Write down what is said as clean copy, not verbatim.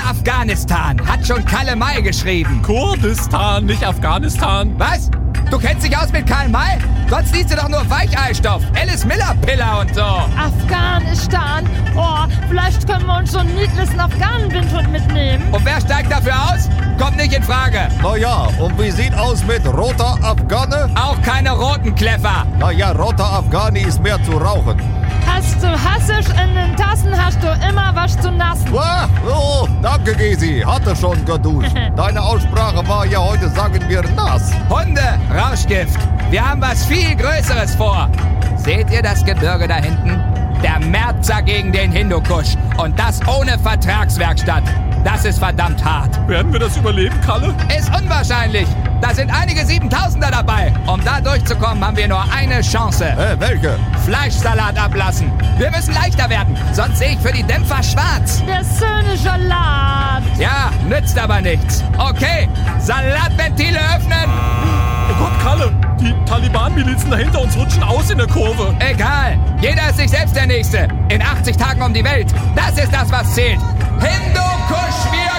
Afghanistan, hat schon Kalle May geschrieben. Kurdistan, nicht Afghanistan. Was? Du kennst dich aus mit Karl May? Sonst liest du doch nur Weicheilstoff, Alice Miller Piller und so. Afghanistan? Oh, vielleicht können wir uns so einen niedlichen Afghanen-Windhund mitnehmen. Und wer steigt dafür aus? Kommt nicht in Frage. Naja, und wie sieht aus mit roter Afghane? Auch keine roten Kleffer. Naja, roter Afghani ist mehr zu rauchen. Hast du Hassisch in den Tassen, hast du immer was zu nassen. Wah, oh, danke, Gesi. Hatte schon geduscht. Deine Aussprache war ja heute, sagen wir, nass. Hunde, Rauschgift. Wir haben was viel Größeres vor. Seht ihr das Gebirge da hinten? Der Märzer gegen den Hindukusch. Und das ohne Vertragswerkstatt. Das ist verdammt hart. Werden wir das überleben, Kalle? Ist unwahrscheinlich. Da sind einige 7000er dabei. Um da durchzukommen, haben wir nur eine Chance. Welche? Fleischsalat ablassen. Wir müssen leichter werden, sonst sehe ich für die Dämpfer schwarz. Der schöne Salat. Ja, nützt aber nichts. Okay, Salatventile öffnen. Oh Gott, Kalle, die Taliban-Milizen dahinter uns rutschen aus in der Kurve. Egal, jeder ist sich selbst der Nächste. In 80 Tagen um die Welt. Das ist das, was zählt. Hindukusch, wir